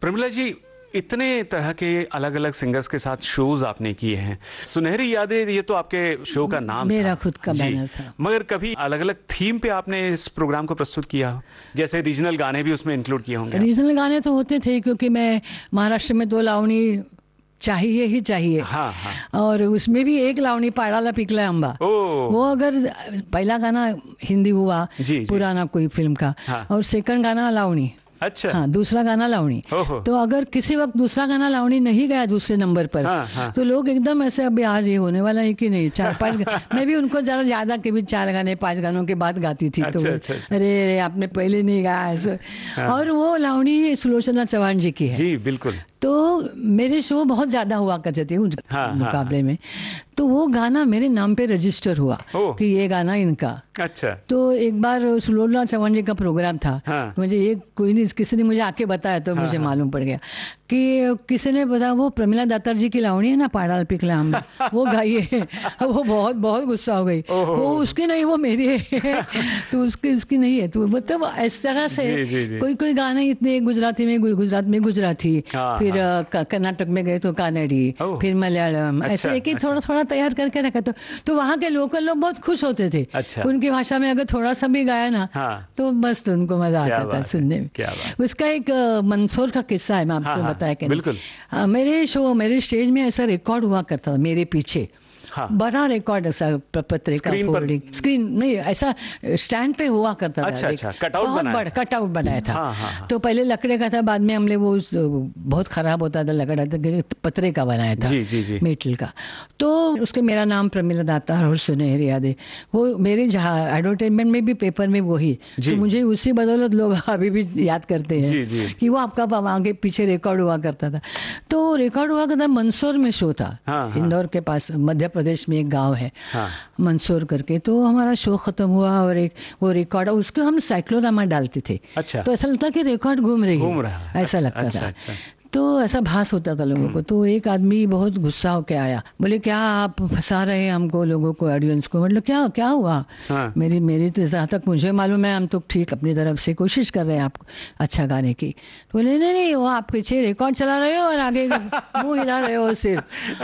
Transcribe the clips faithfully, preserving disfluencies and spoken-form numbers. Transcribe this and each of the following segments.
प्रमिला जी, इतने तरह के अलग अलग सिंगर्स के साथ शोज आपने किए हैं। सुनहरी यादें, ये तो आपके शो का नाम मेरा था, खुद का बैनर था। मगर कभी अलग अलग थीम पे आपने इस प्रोग्राम को प्रस्तुत किया हो? जैसे रीजनल गाने भी उसमें इंक्लूड किए होंगे। रीजनल गाने तो होते थे, क्योंकि मैं महाराष्ट्र में दो लावणी चाहिए ही चाहिए। हाँ, हाँ। और उसमें भी एक लावणी पाड़ाला पिकला अंबा, वो अगर पहला गाना हिंदी हुआ जी, पुराना जी. कोई फिल्म का, हाँ. और सेकंड गाना लावणी, अच्छा, हाँ, दूसरा गाना लावणी। तो अगर किसी वक्त दूसरा गाना लावणी नहीं गया दूसरे नंबर पर, हाँ, हाँ. तो लोग एकदम ऐसे, अभी आज ये होने वाला है कि नहीं, चार पांच मैं भी उनको जरा ज्यादा के भी चार गाने पांच गानों के बाद गाती थी। अच्छा, तो अच्छा, अच्छा. अरे अरे आपने पहले नहीं गाया ऐसे, हाँ. और वो लावणी सुलोचना चौहान जी की है। जी बिल्कुल। तो मेरे शो बहुत ज्यादा हुआ करते थे उस हाँ, मुकाबले हाँ, में, तो वो गाना मेरे नाम पे रजिस्टर हुआ कि ये गाना इनका। अच्छा। तो एक बार सुलोचना चौहान जी का प्रोग्राम था, हाँ. मुझे ये कोई नहीं, किसी ने मुझे आके बताया तो हाँ, मुझे हाँ. मालूम पड़ गया कि किसी ने बताया वो प्रमिला दातार जी की लावणी है ना, पाड़ाल पिकला हम, वो गाइए। वो बहुत बहुत गुस्सा हो गई, वो उसकी नहीं, वो मेरी है। तो उसकी उसकी नहीं है। तो मतलब इस तरह से जी, जी, जी. कोई कोई गाने इतने गुजराती में गुजरात में गुजराती, फिर कर्नाटक में गए तो कानड़ी, फिर मलयालम, ऐसे एक एक थोड़ा थोड़ा तैयार करके रखा। तो तो वहाँ के लोकल लोग बहुत खुश होते थे। अच्छा। उनकी भाषा में अगर थोड़ा सा भी गाया ना, हाँ. तो बस तो उनको मजा आता था सुनने में। उसका एक मंदसौर का किस्सा है, मैं आपको हाँ, बताया कि बिल्कुल। मेरे शो, मेरे स्टेज में ऐसा रिकॉर्ड हुआ करता था मेरे पीछे, हाँ. बड़ा रिकॉर्ड ऐसा पत्रिका फोल्डिंग स्क्रीन नहीं, ऐसा स्टैंड पे हुआ करता था। अच्छा, अच्छा, कटआउट बनाया, कटआउट बनाया था। हाँ, हाँ, हाँ. तो पहले लकड़े का था, बाद में हमने वो बहुत खराब होता था लकड़ा, पत्रे का बनाया था, जी, जी, जी. मेटल का। तो उसके मेरा नाम प्रमिला दातार और सुनहरी यादें, वो मेरे जहाँ एडवर्टाइजमेंट में भी, पेपर में वही, तो मुझे उसी बदौलत लोग अभी भी याद करते हैं जी, जी. कि वो आपका आगे पीछे रिकॉर्ड हुआ करता था। तो रिकॉर्ड हुआ करता मंदसौर में शो था, इंदौर के पास मध्य प्रदेश में एक गांव है, हाँ. मंदसौर करके। तो हमारा शो खत्म हुआ और एक वो रिकॉर्ड, उसको हम साइक्लोरामा डालते थे। अच्छा। तो ऐसा लगता कि रिकॉर्ड घूम रही घूम रहा है, ऐसा लगता अच्छा, था अच्छा. तो ऐसा भास होता था लोगों को। तो एक आदमी बहुत गुस्सा होकर आया, बोले क्या आप फंसा रहे हैं हमको, लोगों को, ऑडियंस को। मतलब क्या क्या हुआ? हाँ. मेरी मेरी तो जहाँ तक मुझे मालूम है हम तो ठीक अपनी तरफ से कोशिश कर रहे हैं आपको अच्छा गाने की। तो बोले नहीं नहीं, वो आप पीछे रिकॉर्ड चला रहे हो और आगे मुंह हिला रहे हो सिर्फ।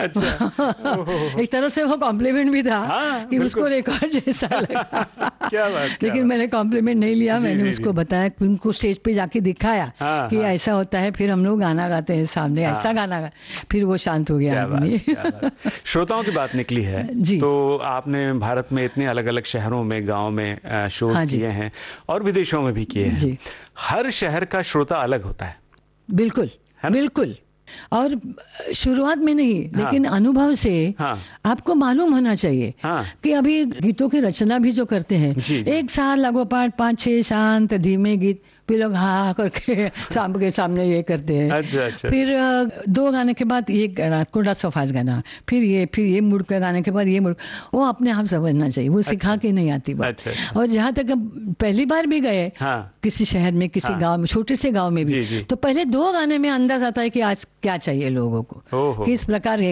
अच्छा। एक तरफ से वो कॉम्प्लीमेंट भी था, हाँ, कि उसको रिकॉर्ड जैसा लगा। क्या बात, लेकिन मैंने कॉम्प्लीमेंट नहीं लिया, मैंने उसको बताया, उनको स्टेज पे जाके दिखाया कि ऐसा होता है, फिर हम लोग गाना गाते हैं सामने, ऐसा गाना गा, फिर वो शांत हो गया आदमी। श्रोताओं की बात निकली है जी। तो आपने भारत में इतने अलग अलग शहरों में, गांव में शोज हाँ किए हैं और विदेशों में भी किए हैं जी। हर शहर का श्रोता अलग होता है। बिल्कुल है बिल्कुल। और शुरुआत में नहीं, हाँ. लेकिन अनुभव से हाँ. आपको मालूम होना चाहिए हाँ. कि अभी गीतों की रचना भी जो करते हैं जी, जी. एक साल लागोपाठ पाँच छह शांत धीमे गीत, फिर लोग हाँ करके सामने के सामने ये करते हैं। अच्छा, अच्छा। फिर दो गाने के बाद ये कोड़ा सफाज गाना, फिर ये फिर ये मुड़ के गाने के बाद ये मुड़, वो अपने आप समझना चाहिए, वो सिखा अच्छा, के नहीं आती बात। अच्छा, अच्छा। और जहाँ तक पहली बार भी गए हाँ, किसी शहर में, किसी हाँ, गांव में, छोटे से गांव में भी जी, जी. तो पहले दो गाने में अंदाज आता है कि आज क्या चाहिए लोगों को, किस प्रकार